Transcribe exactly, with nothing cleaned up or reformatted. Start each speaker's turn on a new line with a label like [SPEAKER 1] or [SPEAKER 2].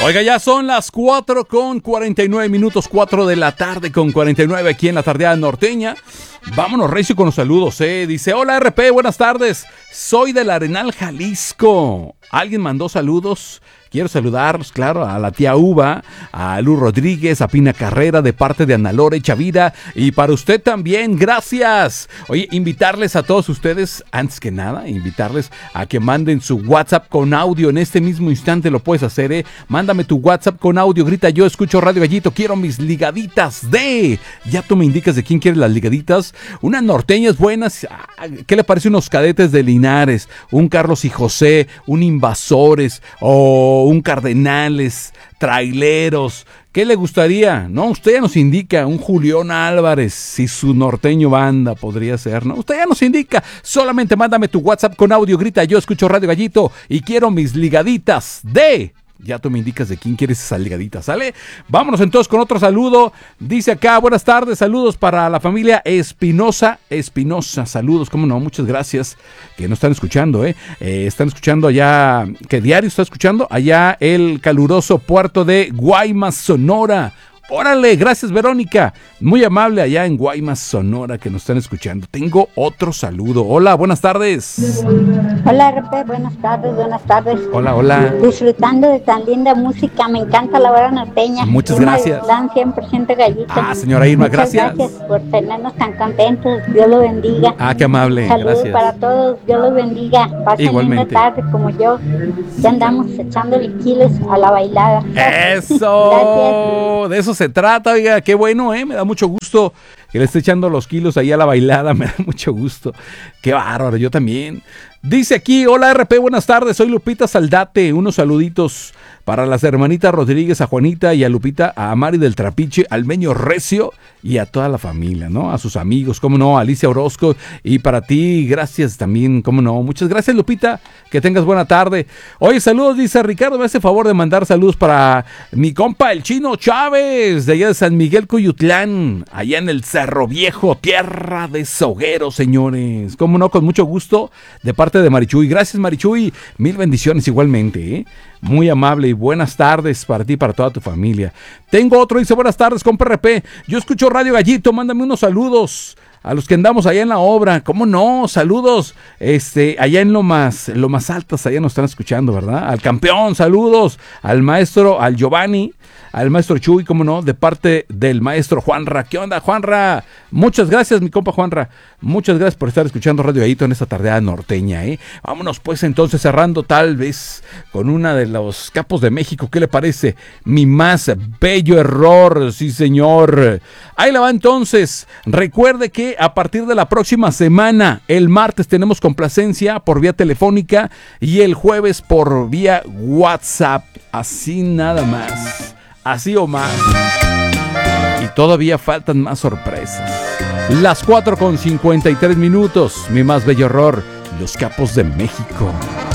[SPEAKER 1] Oiga, ya son las cuatro con cuarenta y nueve minutos, cuatro de la tarde con cuarenta y nueve aquí en la tardeada norteña. Vámonos recio con los saludos, eh. Dice, hola R P, buenas tardes. Soy del Arenal, Jalisco. ¿Alguien mandó saludos? Quiero saludarlos, claro, a la tía Uva, a Luz Rodríguez, a Pina Carrera, de parte de Ana Lore Chavira, y para usted también, gracias. Oye, invitarles a todos ustedes, antes que nada, invitarles a que manden su WhatsApp con audio. En este mismo instante lo puedes hacer, ¿eh? Mándame tu WhatsApp con audio, grita, yo escucho Radio Gallito, quiero mis ligaditas de... Ya tú me indicas de quién quieres las ligaditas. Unas norteñas buenas, ¿qué le parece unos Cadetes de Linares? Un Carlos y José, un Invasores, o un Cardenales, Traileros. ¿Qué le gustaría? No, usted ya nos indica. Un Julián Álvarez, si su norteño banda podría ser, ¿no? Usted ya nos indica. Solamente mándame tu WhatsApp con audio, grita, yo escucho Radio Gallito y quiero mis ligaditas de... Ya tú me indicas de quién quieres esa ligadita, ¿sale? Vámonos entonces con otro saludo. Dice acá, buenas tardes, saludos para la familia Espinosa. Espinosa, saludos, cómo no, muchas gracias. Que nos están escuchando, ¿eh? eh están escuchando allá, ¿qué diario está escuchando? Allá el caluroso puerto de Guaymas, Sonora. Órale, gracias Verónica, muy amable allá en Guaymas, Sonora, que nos están escuchando. Tengo otro saludo. Hola, buenas tardes.
[SPEAKER 2] Hola R P, buenas tardes, buenas tardes.
[SPEAKER 1] Hola, hola.
[SPEAKER 2] Disfrutando de tan linda música, me encanta la hora norteña.
[SPEAKER 1] Muchas
[SPEAKER 2] Irma
[SPEAKER 1] gracias.
[SPEAKER 2] Dan cien por ciento gallito.
[SPEAKER 1] Ah, señora Irma,
[SPEAKER 2] Muchas
[SPEAKER 1] gracias.
[SPEAKER 2] gracias por tenernos tan contentos, Dios lo bendiga.
[SPEAKER 1] Ah, qué amable,
[SPEAKER 2] saludos
[SPEAKER 1] gracias.
[SPEAKER 2] para todos, Dios los bendiga. Pasen
[SPEAKER 1] Igualmente.
[SPEAKER 2] linda tarde como yo. Ya andamos echándole kilos a la bailada.
[SPEAKER 1] Eso,
[SPEAKER 2] Gracias.
[SPEAKER 1] de eso se trata, oiga, qué bueno, eh, me da mucho gusto que le esté echando los kilos ahí a la bailada, me da mucho gusto. Qué bárbaro, yo también. Dice aquí, hola R P, buenas tardes, soy Lupita Saldate, unos saluditos para las hermanitas Rodríguez, a Juanita y a Lupita, a Mari del Trapiche, al Meño Recio y a toda la familia, ¿no? A sus amigos, cómo no, a Alicia Orozco, y para ti, gracias también, cómo no. Muchas gracias, Lupita, que tengas buena tarde. Oye, saludos, dice Ricardo, me hace favor de mandar saludos para mi compa, el Chino Chávez, de allá de San Miguel Cuyutlán, allá en el Cerro Viejo, tierra de Soguero, señores. Cómo no, con mucho gusto, de parte de Marichuy. Gracias, Marichuy, mil bendiciones igualmente, ¿eh? Muy amable y buenas tardes para ti y para toda tu familia. Tengo otro, dice, buenas tardes, compa R P. Yo escucho Radio Gallito, mándame unos saludos a los que andamos allá en la obra. ¿Cómo no? Saludos, este, allá en lo más, en lo más altas, allá nos están escuchando, ¿verdad? Al campeón, saludos, al maestro, al Giovanni, al maestro Chuy, cómo no, de parte del maestro Juanra. ¿Qué onda, Juanra? Muchas gracias, mi compa Juanra. Muchas gracias por estar escuchando Radio Gallito en esta tardeada norteña, ¿eh? Vámonos pues entonces cerrando tal vez con una de los capos de México. ¿Qué le parece? Mi más bello error, sí señor. Ahí la va entonces. Recuerde que a partir de la próxima semana, el martes tenemos complacencia por vía telefónica y el jueves por vía WhatsApp. Así nada más. Así o más. Y todavía faltan más sorpresas. Las cuatro con cincuenta y tres minutos. Mi más bello error. Los capos de México.